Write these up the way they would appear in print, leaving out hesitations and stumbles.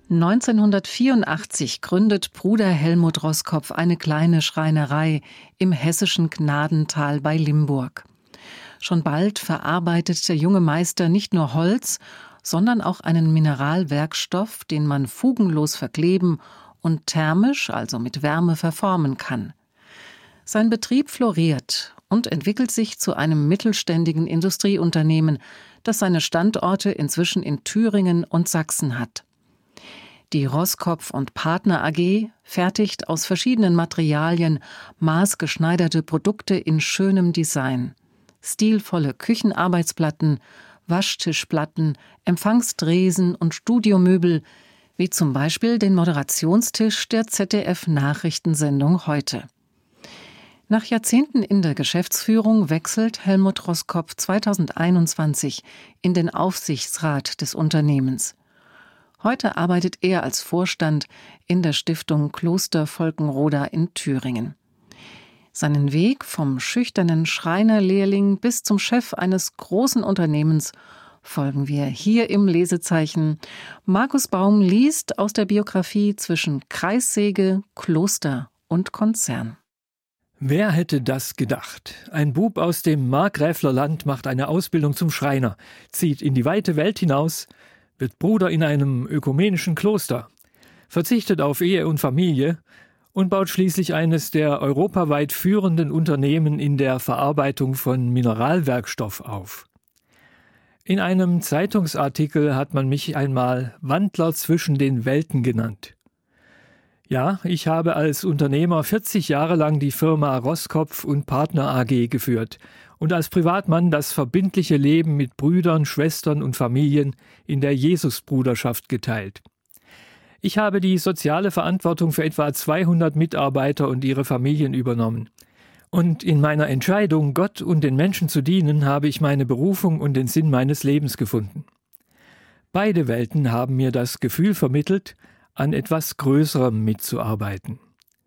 1984 gründet Bruder Helmut Roskopf eine kleine Schreinerei im hessischen Gnadental bei Limburg. Schon bald verarbeitet der junge Meister nicht nur Holz, sondern auch einen Mineralwerkstoff, den man fugenlos verkleben und thermisch, also mit Wärme, verformen kann. Sein Betrieb floriert und entwickelt sich zu einem mittelständigen Industrieunternehmen, das seine Standorte inzwischen in Thüringen und Sachsen hat. Die Roskopf & Partner AG fertigt aus verschiedenen Materialien maßgeschneiderte Produkte in schönem Design. Stilvolle Küchenarbeitsplatten, Waschtischplatten, Empfangstresen und Studiomöbel, wie zum Beispiel den Moderationstisch der ZDF-Nachrichtensendung Heute. Nach Jahrzehnten in der Geschäftsführung wechselt Helmut Roskopf 2021 in den Aufsichtsrat des Unternehmens. Heute arbeitet er als Vorstand in der Stiftung Kloster Volkenroda in Thüringen. Seinen Weg vom schüchternen Schreinerlehrling bis zum Chef eines großen Unternehmens folgen wir hier im Lesezeichen. Markus Baum liest aus der Biografie zwischen Kreissäge, Kloster und Konzern. Wer hätte das gedacht? Ein Bub aus dem Markgräflerland macht eine Ausbildung zum Schreiner, zieht in die weite Welt hinaus, wird Bruder in einem ökumenischen Kloster, verzichtet auf Ehe und Familie und baut schließlich eines der europaweit führenden Unternehmen in der Verarbeitung von Mineralwerkstoff auf. In einem Zeitungsartikel hat man mich einmal Wandler zwischen den Welten genannt. Ja, ich habe als Unternehmer 40 Jahre lang die Firma Roskopf & Partner AG geführt und als Privatmann das verbindliche Leben mit Brüdern, Schwestern und Familien in der Jesusbruderschaft geteilt. Ich habe die soziale Verantwortung für etwa 200 Mitarbeiter und ihre Familien übernommen. Und in meiner Entscheidung, Gott und den Menschen zu dienen, habe ich meine Berufung und den Sinn meines Lebens gefunden. Beide Welten haben mir das Gefühl vermittelt, an etwas Größerem mitzuarbeiten.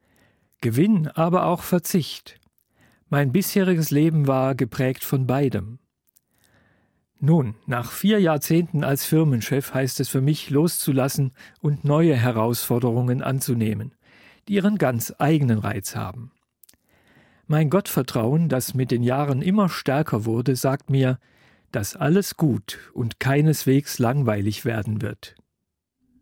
Gewinn, aber auch Verzicht. Mein bisheriges Leben war geprägt von beidem. Nun, nach 4 Jahrzehnten als Firmenchef heißt es für mich, loszulassen und neue Herausforderungen anzunehmen, die ihren ganz eigenen Reiz haben. Mein Gottvertrauen, das mit den Jahren immer stärker wurde, sagt mir, dass alles gut und keineswegs langweilig werden wird.